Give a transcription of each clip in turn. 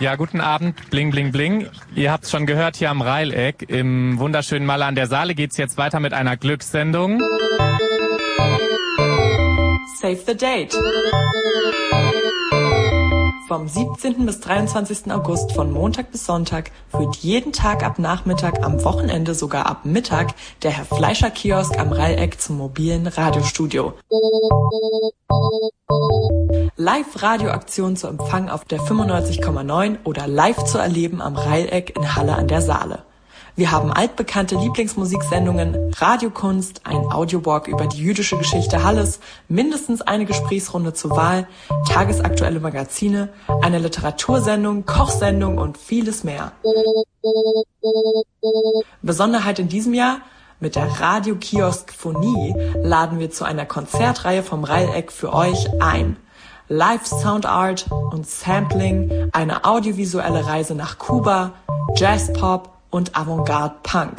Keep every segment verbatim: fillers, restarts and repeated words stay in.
Ja, guten Abend, bling, bling, bling. Ihr habt's schon gehört, hier am Reileck, im wunderschönen Malle an der Saale geht's jetzt weiter mit einer Glückssendung. Save the Date. Vom siebzehnten bis dreiundzwanzigsten August von Montag bis Sonntag führt jeden Tag ab Nachmittag, am Wochenende sogar ab Mittag der Herr Fleischer Kiosk am Reileck zum mobilen Radiostudio. Live-Radioaktion zu empfangen auf der fünfundneunzig Komma neun oder live zu erleben am Reileck in Halle an der Saale. Wir haben altbekannte Lieblingsmusiksendungen, Radiokunst, ein Audiowalk über die jüdische Geschichte Halles, mindestens eine Gesprächsrunde zur Wahl, tagesaktuelle Magazine, eine Literatursendung, Kochsendung und vieles mehr. Besonderheit in diesem Jahr: Mit der Radio-Kiosk-Phonie laden wir zu einer Konzertreihe vom Reileck für euch ein. Live Sound Art und Sampling, eine audiovisuelle Reise nach Kuba, Jazz-Pop und Avantgarde Punk.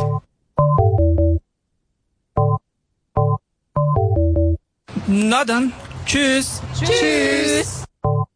Na dann, tschüss. Tschüss. Tschüss.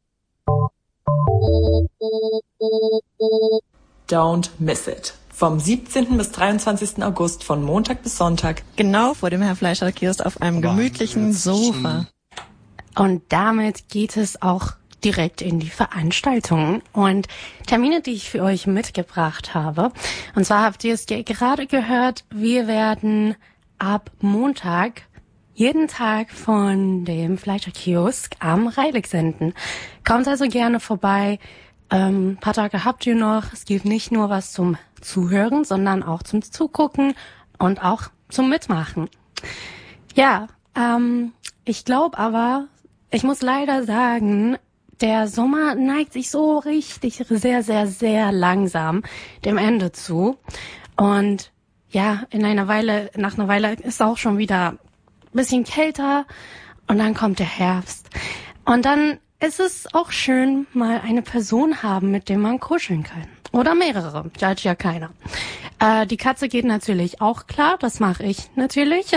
Don't miss it. Vom siebzehnten bis dreiundzwanzigsten August von Montag bis Sonntag. Genau vor dem Herr Fleischer Kiosk auf einem gemütlichen Sofa. Und damit geht es auch direkt in die Veranstaltungen und Termine, die ich für euch mitgebracht habe. Und zwar habt ihr es gerade gehört, wir werden ab Montag jeden Tag von dem Fleischer Kiosk am Reileck senden. Kommt also gerne vorbei. Ähm, ein paar Tage habt ihr noch. Es gibt nicht nur was zum Zuhören, sondern auch zum Zugucken und auch zum Mitmachen. Ja, ähm, ich glaube aber, ich muss leider sagen, der Sommer neigt sich so richtig sehr, sehr, sehr langsam dem Ende zu. Und ja, in einer Weile, nach einer Weile ist auch schon wieder ein bisschen kälter und dann kommt der Herbst. Und dann ist es auch schön, mal eine Person haben, mit dem man kuscheln kann. Oder mehrere, judge ja keiner. Äh, die Katze geht natürlich auch klar, das mache ich natürlich.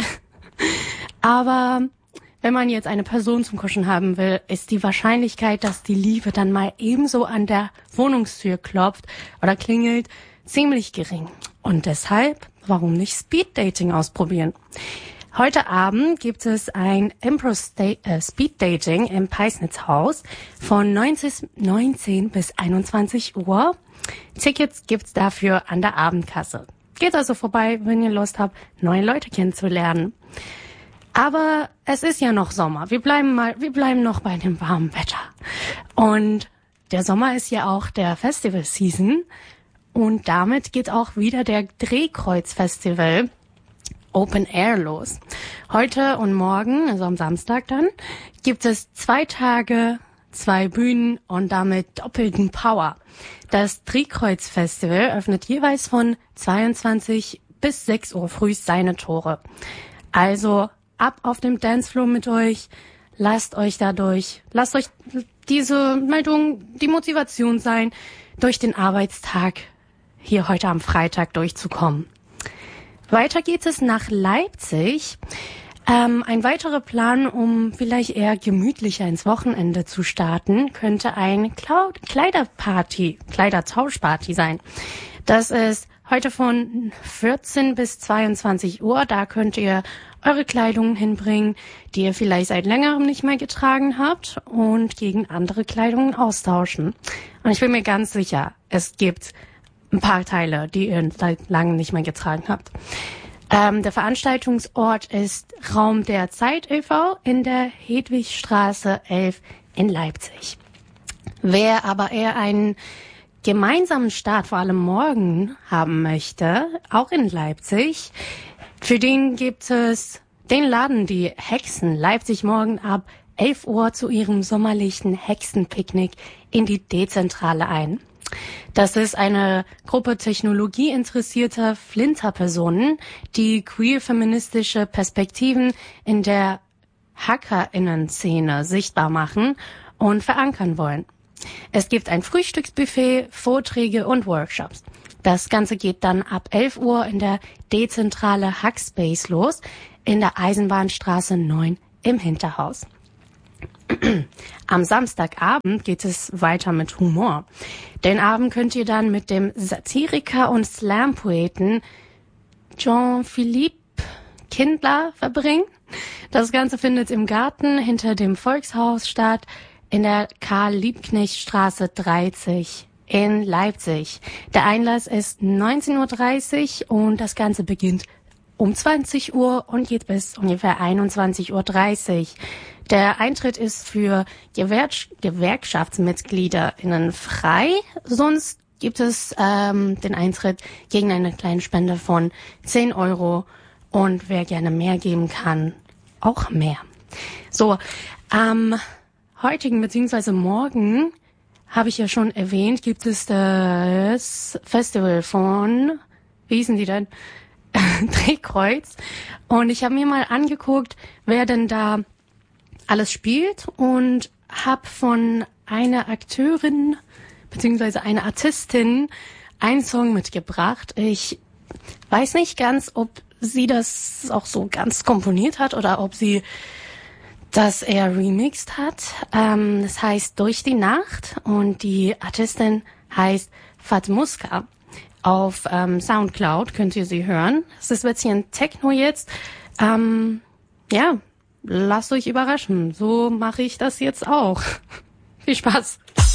Aber wenn man jetzt eine Person zum Kuscheln haben will, ist die Wahrscheinlichkeit, dass die Liebe dann mal ebenso an der Wohnungstür klopft oder klingelt, ziemlich gering. Und deshalb, warum nicht Speeddating ausprobieren? Heute Abend gibt es ein Impro-Speed-Dating im Peisnitzhaus von neunzehn bis einundzwanzig Uhr. Tickets gibt's dafür an der Abendkasse. Geht also vorbei, wenn ihr Lust habt, neue Leute kennenzulernen. Aber es ist ja noch Sommer. Wir bleiben mal, wir bleiben noch bei dem warmen Wetter. Und der Sommer ist ja auch der Festival-Season. Und damit geht auch wieder der Drehkreuz-Festival Open Air los. Heute und morgen, also am Samstag dann, gibt es zwei Tage, zwei Bühnen und damit doppelten Power. Das Drehkreuz-Festival öffnet jeweils von zweiundzwanzig bis sechs Uhr früh seine Tore. Also ab auf dem Dancefloor mit euch, lasst euch dadurch, lasst euch diese Meldung, die Motivation sein, durch den Arbeitstag hier heute am Freitag durchzukommen. Weiter geht es nach Leipzig. Ähm, ein weiterer Plan, um vielleicht eher gemütlicher ins Wochenende zu starten, könnte ein Cloud- Kleiderparty, Kleidertauschparty sein. Das ist heute von vierzehn bis zweiundzwanzig Uhr. Da könnt ihr eure Kleidung hinbringen, die ihr vielleicht seit längerem nicht mehr getragen habt, und gegen andere Kleidung austauschen. Und ich bin mir ganz sicher, es gibt ein paar Teile, die ihr seit langem nicht mehr getragen habt. Ähm, der Veranstaltungsort ist Raum der Zeit e V in der Hedwigstraße elf in Leipzig. Wer aber eher einen gemeinsamen Start, vor allem morgen, haben möchte, auch in Leipzig, für den gibt es den Laden Die Hexen Leipzig morgen ab elf Uhr zu ihrem sommerlichen Hexenpicknick in die D-Zentrale ein. Das ist eine Gruppe technologieinteressierter Flinterpersonen, die queer-feministische Perspektiven in der HackerInnen-Szene sichtbar machen und verankern wollen. Es gibt ein Frühstücksbuffet, Vorträge und Workshops. Das Ganze geht dann ab elf Uhr in der Dezentrale Hackspace los, in der Eisenbahnstraße neun im Hinterhaus. Am Samstagabend geht es weiter mit Humor. Den Abend könnt ihr dann mit dem Satiriker und Slam-Poeten Jean-Philippe Kindler verbringen. Das Ganze findet im Garten hinter dem Volkshaus statt, in der Karl-Liebknecht-Straße dreißig in Leipzig. Der Einlass ist neunzehn Uhr dreißig und das Ganze beginnt um zwanzig Uhr und geht bis ungefähr einundzwanzig Uhr dreißig. Der Eintritt ist für Gewerk- GewerkschaftsmitgliederInnen frei, sonst gibt es ähm, den Eintritt gegen eine kleine Spende von zehn Euro und wer gerne mehr geben kann, auch mehr. So, am heutigen bzw. morgen, habe ich ja schon erwähnt, gibt es das Festival von, wie hießen die denn? Drehkreuz. Und ich habe mir mal angeguckt, wer denn da alles spielt und habe von einer Akteurin beziehungsweise einer Artistin einen Song mitgebracht. Ich weiß nicht ganz, ob sie das auch so ganz komponiert hat oder ob sie das eher remixed hat. Ähm, das heißt Durch die Nacht und die Artistin heißt Fatmuska. Auf ähm, Soundcloud könnt ihr sie hören. Es ist ein bisschen Techno jetzt. Ähm, ja, lasst euch überraschen. So mache ich das jetzt auch. Viel Spaß.